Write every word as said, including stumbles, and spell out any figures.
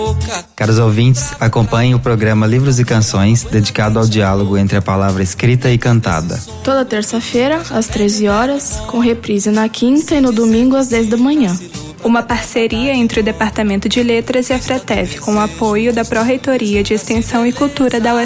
Caros ouvintes, acompanhem o programa Livros e Canções, dedicado ao diálogo entre a palavra escrita e cantada. Toda terça-feira, às treze horas, com reprise na quinta e no domingo às dez da manhã. Uma parceria entre o Departamento de Letras e a FRETEV, com o apoio da Pró-Reitoria de Extensão e Cultura da U F R J.